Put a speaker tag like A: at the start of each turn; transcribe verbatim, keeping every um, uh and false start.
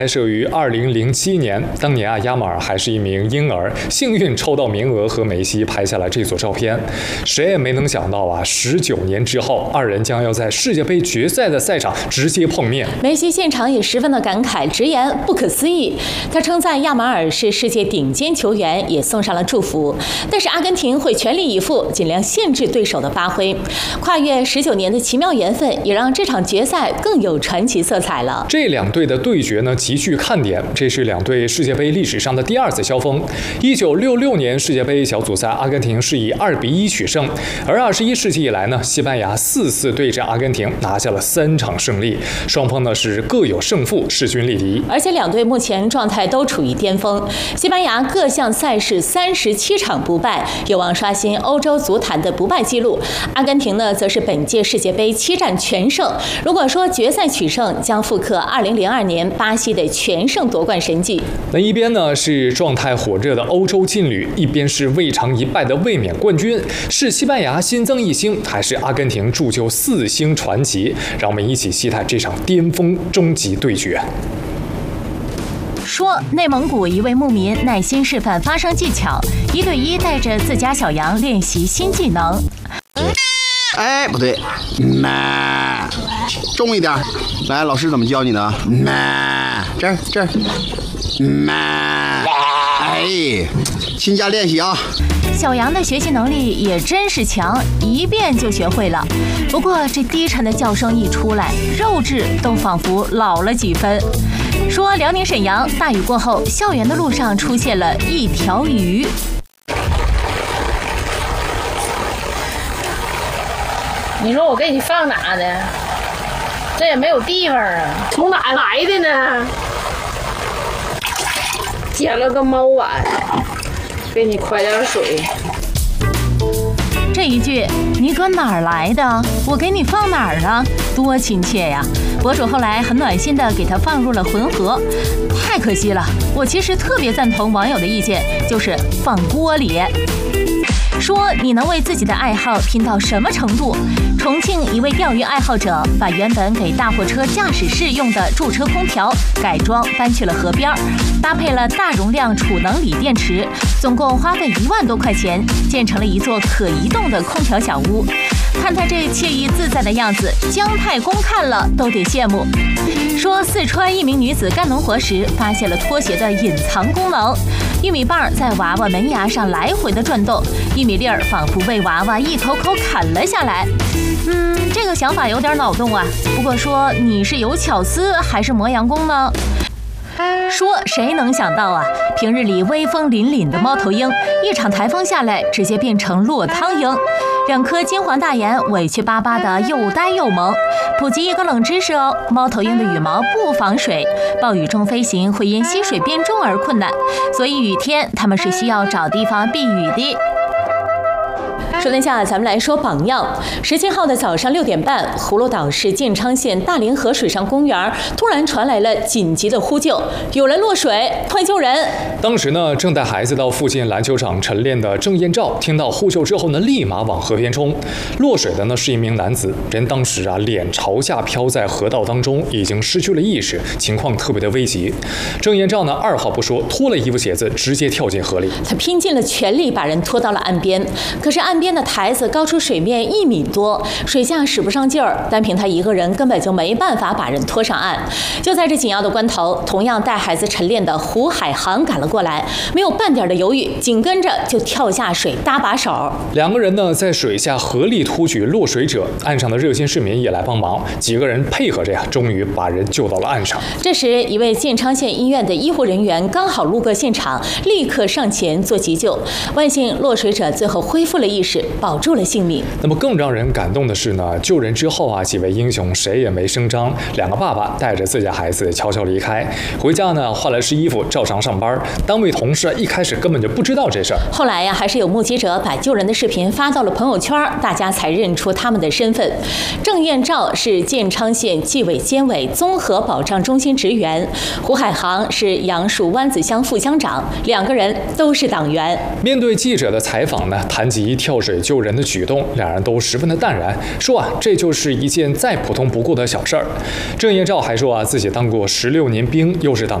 A: 拍摄于二零零七年，当年啊，亚马尔还是一名婴儿，幸运抽到名额和梅西拍下了这组照片。谁也没能想到啊，十九年之后，二人将要在世界杯决赛的赛场直接碰面。
B: 梅西现场也十分的感慨，直言不可思议。他称赞亚马尔是世界顶尖球员，也送上了祝福。但是阿根廷会全力以赴，尽量限制对手的发挥。跨越十九年的奇妙缘分，也让这场决赛更有传奇色彩了。
A: 这两队的对决呢，极具看点。这是两队世界杯历史上的第二次交锋。一九六六年世界杯小组赛，阿根廷是以二比一取胜。而二十一世纪以来呢，西班牙四次对阵阿根廷，拿下了三场胜利。双方呢是各有胜负，势均力敌。
B: 而且两队目前状态都处于巅峰。西班牙各项赛事三十七场不败，有望刷新欧洲足坛的不败纪录。阿根廷呢，则是本届世界杯七战全胜。如果说决赛取胜，将复刻二零零二年巴西的全胜夺冠神迹。
A: 那一边呢是状态火热的欧洲劲旅，一边是未尝一败的卫冕冠军。是西班牙新增一星，还是阿根廷铸就四星传奇？让我们一起期待这场巅峰终极对决。
B: 说内蒙古一位牧民耐心示范发声技巧，一对一带着自家小羊练习新技能。
C: 哎，不对，妈，重一点。来，老师怎么教你的？妈，这儿这儿，妈，哎，勤加练习啊。
B: 小羊的学习能力也真是强，一遍就学会了。不过这低沉的叫声一出来，肉质都仿佛老了几分。说辽宁沈阳大雨过后，校园的路上出现了一条鱼。
D: 你说我给你放哪呢？这也没有地方啊，从哪来的呢？捡了个猫碗，给你快点水。
B: 这一句你搁哪儿来的？我给你放哪儿了？多亲切呀！博主后来很暖心的给他放入了浑河，太可惜了。我其实特别赞同网友的意见，就是放锅里。说你能为自己的爱好拼到什么程度？重庆一位钓鱼爱好者把原本给大货车驾驶室用的驻车空调改装搬去了河边，搭配了大容量储能锂电池，总共花费一万多块钱，建成了一座可移动的空调小屋。看他这惬意自在的样子，姜太公看了都得羡慕。说四川一名女子干农活时发现了拖鞋的隐藏功能，玉米棒在娃娃门牙上来回的转动，玉米粒儿仿佛被娃娃一口口砍了下来。嗯，这个想法有点脑洞啊。不过说你是有巧思还是磨洋工呢？说谁能想到啊，平日里威风凛凛的猫头鹰，一场台风下来直接变成落汤鹰。两颗金黄大眼委屈巴巴的又呆又萌。普及一个冷知识哦，猫头鹰的羽毛不防水，暴雨中飞行会因吸水变重而困难，所以雨天它们是需要找地方避雨的。说天下，咱们来说榜样。十七号的早上六点半，葫芦岛市建昌县大凌河水上公园突然传来了紧急的呼救，有人落水，快救人！
A: 当时呢，正带孩子到附近篮球场晨练的郑彦照，听到呼救之后呢，立马往河边冲。落水的呢是一名男子，人当时啊脸朝下飘在河道当中，已经失去了意识，情况特别的危急。郑彦照呢二话不说，脱了衣服鞋子，直接跳进河里。
B: 他拼尽了全力把人拖到了岸边，可是岸边的台子高出水面一米多，水下使不上劲儿，单凭他一个人根本就没办法把人拖上岸。就在这紧要的关头，同样带孩子晨练的胡海航赶了过来，没有半点的犹豫，紧跟着就跳下水搭把手。
A: 两个人呢在水下合力突举落水者，岸上的热心市民也来帮忙，几个人配合着呀，终于把人救到了岸上。
B: 这时，一位建昌县医院的医护人员刚好路过现场，立刻上前做急救。万幸，落水者最后恢复了意识，保住了性命。
A: 那么更让人感动的是呢，救人之后啊，几位英雄谁也没声张，两个爸爸带着自家孩子悄悄离开，回家呢换了身衣服，照常上班。单位同事一开始根本就不知道这事儿，
B: 后来呀，还是有目击者把救人的视频发到了朋友圈，大家才认出他们的身份。郑彦照是建昌县纪委监委综合保障中心职员，胡海航是杨树湾子乡副乡长，两个人都是党员。
A: 面对记者的采访呢，谈及跳水水救人的举动，两人都十分的淡然，说啊，这就是一件再普通不过的小事儿。郑彦兆还说啊，自己当过十六年兵，又是党